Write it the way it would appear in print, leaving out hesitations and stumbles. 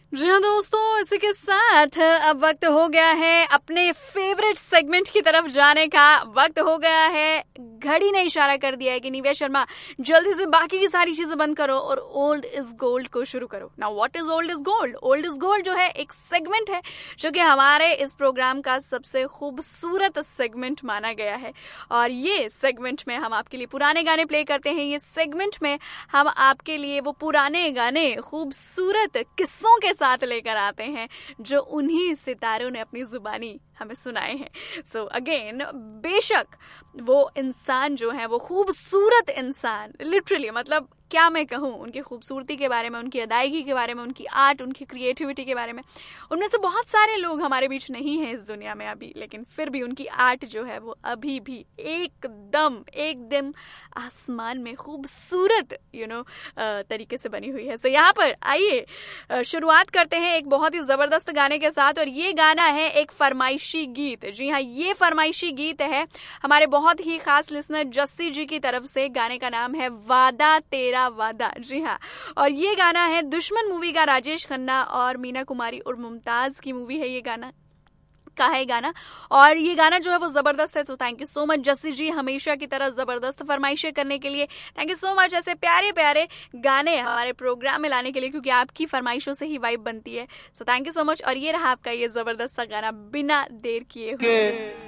जी हाँ दोस्तों, इसी के साथ अब वक्त हो गया है अपने फेवरेट सेगमेंट की तरफ जाने का। वक्त हो गया है, घड़ी ने इशारा कर दिया है कि निवेश शर्मा जल्दी से बाकी की सारी चीजें बंद करो और ओल्ड इज गोल्ड को शुरू करो। Now what is old is gold? Old is gold जो है एक सेगमेंट है जो कि हमारे इस प्रोग्राम का सबसे खूबसूरत सेगमेंट माना गया है। और ये सेगमेंट में हम आपके लिए पुराने गाने प्ले करते हैं। ये सेगमेंट में हम आपके लिए वो पुराने गाने खूबसूरत किस्सों के साथ लेकर आते हैं जो उन्हीं सितारों ने अपनी जुबानी हमें सुनाए हैं। सो अगेन, बेशक वो इंसान जो है वो खूबसूरत इंसान, लिटरली मतलब क्या मैं कहूँ उनकी खूबसूरती के बारे में, उनकी अदायगी के बारे में, उनकी आर्ट, उनकी क्रिएटिविटी के बारे में। उनमें से बहुत सारे लोग हमारे बीच नहीं हैं इस दुनिया में अभी, लेकिन फिर भी उनकी आर्ट जो है वो अभी भी एकदम आसमान में खूबसूरत तरीके से बनी हुई है। सो यहाँ पर आइए शुरुआत करते हैं एक बहुत ही जबरदस्त गाने के साथ। और ये गाना है एक फरमाइशी गीत। जी हाँ, ये फरमाइशी गीत है हमारे बहुत ही खास लिसनर जस्सी जी की तरफ से। गाने का नाम है वादा तेरा वादा। जी हाँ, और ये गाना है दुश्मन मूवी का, राजेश खन्ना और मीना कुमारी और मुमताज की मूवी है ये गाना का है गाना। और ये गाना जो है वो जबरदस्त है। तो thank you so much Jassi जी, हमेशा की तरह जबरदस्त फरमाइशें करने के लिए। थैंक यू सो मच ऐसे प्यारे प्यारे गाने हमारे प्रोग्राम में लाने के लिए, क्योंकि आपकी फरमाइशों से ही वाइब बनती है। So thank you so much. और ये रहा आपका ये जबरदस्त सा गाना बिना देर किए हुए।